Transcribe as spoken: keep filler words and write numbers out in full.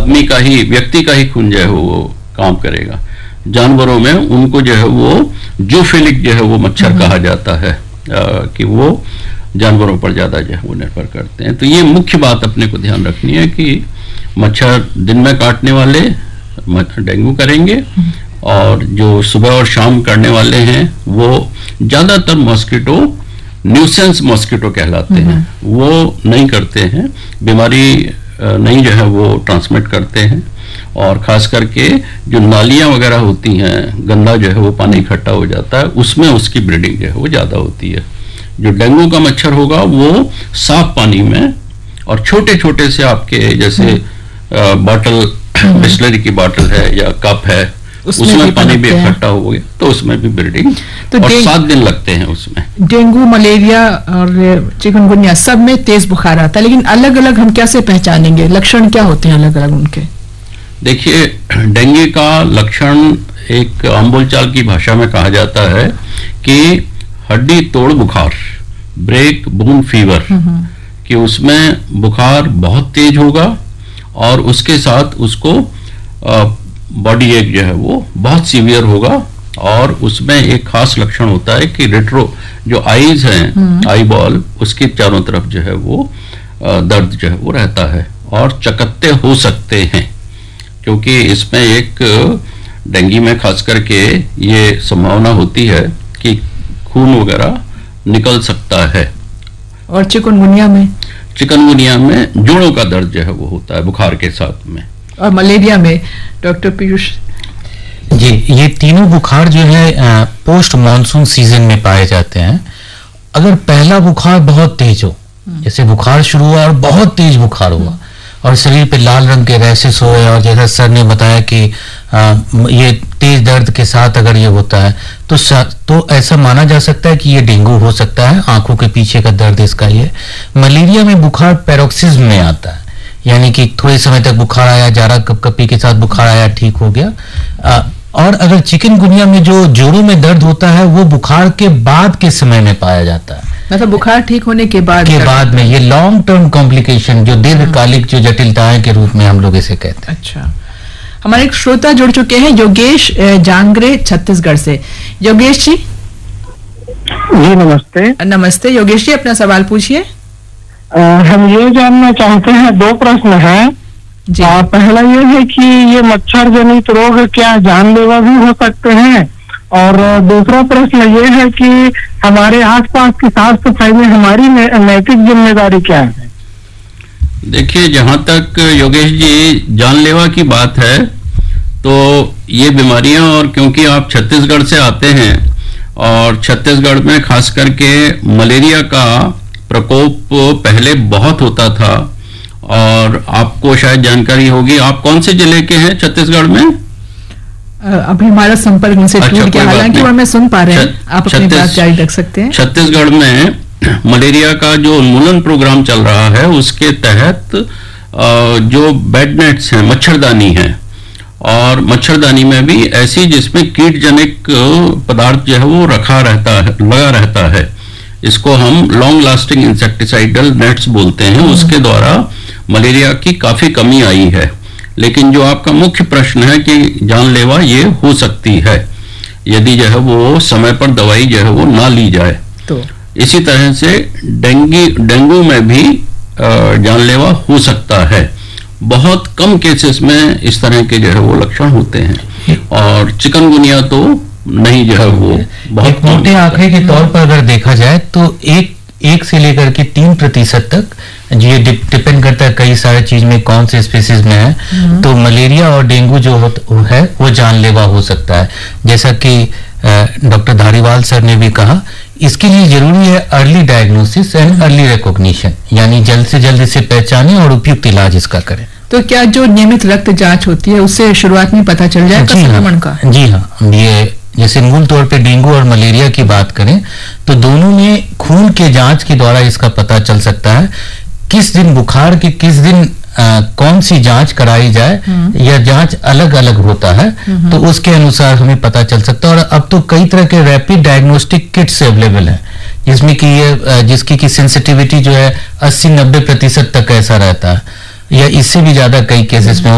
आदमी का ही, व्यक्ति का ही खून जो है वो काम करेगा। जानवरों में उनको जो है वो जूफिलिक जो है वो मच्छर कहा जाता है, आ, कि वो जानवरों पर ज़्यादा जो है वो निर्भर करते हैं। तो ये मुख्य बात अपने को ध्यान रखनी है कि मच्छर दिन में काटने वाले डेंगू करेंगे, और जो सुबह और शाम करने वाले हैं वो ज़्यादातर मॉस्किटो न्यूसेंस मॉस्किटो कहलाते हैं, वो नहीं करते हैं, बीमारी नहीं जो है वो ट्रांसमिट करते हैं। और ख़ास करके जो नालियाँ वगैरह होती हैं, गंदा जो है वो पानी इकट्ठा हो जाता है, उसमें उसकी ब्रीडिंग जो है वो ज़्यादा होती है। जो डेंगू का मच्छर होगा वो साफ पानी में और छोटे छोटे से आपके जैसे बॉटल, बिस्लरी की बॉटल है या कप है, उसमें, उसमें पानी भी इकट्ठा हो गया तो उसमें भी ब्रीडिंग, तो और सात दिन लगते हैं उसमें। डेंगू, मलेरिया और चिकनगुनिया सब में तेज बुखार आता है, लेकिन अलग अलग हम कैसे पहचानेंगे, लक्षण क्या होते हैं अलग अलग उनके? देखिए, डेंगू का लक्षण एक आम बोलचाल की भाषा में कहा जाता है कि हड्डी तोड़ बुखार, ब्रेक बोन फीवर, कि उसमें बुखार बहुत तेज होगा और उसके साथ उसको बॉडी एक जो है वो बहुत सीवियर होगा, और उसमें एक खास लक्षण होता है कि रेट्रो जो आईज हैं, आई बॉल, उसके चारों तरफ जो है वो दर्द जो है वो रहता है और चकत्ते हो सकते हैं, क्योंकि इसमें एक डेंगू में खास करके ये संभावना होती है कि खून वगैरह निकल सकता है। और चिकनगुनिया में चिकनगुनिया में जोड़ों का दर्द जो है वो होता है बुखार के साथ में। और मलेरिया में डॉक्टर पीयूष जी, ये तीनों बुखार जो है पोस्ट मॉनसून सीजन में पाए जाते हैं। अगर पहला बुखार बहुत तेज हो, जैसे बुखार शुरू हुआ और बहुत तेज बुखार हुआ और शरीर पे लाल रंग के रैशेस हुए, और जैसा सर ने बताया कि आ, ये तेज दर्द के साथ अगर ये होता है तो तो ऐसा माना जा सकता है कि ये डेंगू हो सकता है, आंखों के पीछे का दर्द इसका ही है। मलेरिया में बुखार पैरोक्सिज्म में आता है, यानी कि थोड़े समय तक बुखार आया, जारा कपकपी के साथ बुखार आया, ठीक हो गया। आ, और अगर चिकनगुनिया में जो जोड़ों में दर्द होता है वो बुखार के बाद के समय में पाया जाता है, मतलब बुखार ठीक होने के बाद के बाद में, ये लॉन्ग टर्म कॉम्प्लिकेशन, जो दीर्घकालिक जो जटिलताएं के रूप में हम लोग इसे कहते हैं। अच्छा, हमारे एक श्रोता जुड़ चुके हैं, योगेश जांगरे छत्तीसगढ़ से। योगेश जी जी नमस्ते। नमस्ते योगेश जी, अपना सवाल पूछिए। हम ये जानना चाहते हैं, दो प्रश्न हैं जी। आ, पहला ये है कि ये मच्छर जनित रोग क्या जानलेवा भी हो सकते हैं, और दूसरा प्रश्न ये है कि हमारे आसपास की साफ सफाई में हमारी नैतिक जिम्मेदारी क्या है? देखिए, जहां तक योगेश जी जानलेवा की बात है तो ये बीमारियां, और क्योंकि आप छत्तीसगढ़ से आते हैं और छत्तीसगढ़ में खास करके मलेरिया का प्रकोप पहले बहुत होता था, और आपको शायद जानकारी होगी, आप कौन से जिले के हैं छत्तीसगढ़ में? अभी हमारा संपर्क इनसे टूट गया, हालांकि वो मैं सुन पा रहे हैं, आप अपनी बात जारी रख सकते हैं। छत्तीसगढ़ में मलेरिया का जो उन्मूलन प्रोग्राम चल रहा है उसके तहत जो बेड नेट्स हैं, मच्छरदानी हैं, और मच्छरदानी में भी ऐसी जिसमें कीटजनिक पदार्थ जो है वो रखा रहता है, लगा रहता है, इसको हम लॉन्ग लास्टिंग इंसेक्टिसाइडल नेट्स बोलते हैं, उसके द्वारा मलेरिया की काफी कमी आई है। लेकिन जो आपका मुख्य प्रश्न है कि जानलेवा ये हो सकती है यदि जो है वो समय पर दवाई जो है वो ना ली जाए, तो इसी तरह से डेंगू डेंगू में भी जानलेवा हो सकता है। बहुत कम केसेस में इस तरह के जो है वो लक्षण होते हैं, और चिकनगुनिया तो नहीं जो है वो बहुत मोटे आंकड़े के तौर पर अगर देखा जाए तो एक एक से लेकर के तीन प्रतिशत तक, ये डिपेंड करता है कई सारे चीज में, कौन से स्पीसीज में है, तो मलेरिया और डेंगू जो है वो जानलेवा हो सकता है। जैसा कि डॉक्टर धारीवाल सर ने भी कहा, इसके लिए जरूरी है early diagnosis and early recognition, यानी जल्द से जल्द इसे पहचानें और उपयुक्त इलाज इसका करें। तो क्या जो नियमित रक्त जांच होती है उससे शुरुआत में पता चल जाएगा संक्रमण का? जी हाँ, ये जैसे मूल तौर पे डेंगू और मलेरिया की बात करें तो दोनों में खून के जांच के द्वारा इसका पता चल सकता है, किस दिन बुखार के किस दिन आ, कौन सी जांच कराई जाए, या जांच अलग अलग होता है, तो उसके अनुसार हमें पता चल सकता है। और अब तो कई तरह के रैपिड डायग्नोस्टिक किट्स अवेलेबल हैं, जिसमें कि ये जिसकी की सेंसिटिविटी जो है अस्सी नब्बे प्रतिशत तक ऐसा रहता है, या इससे भी ज्यादा कई केसेस में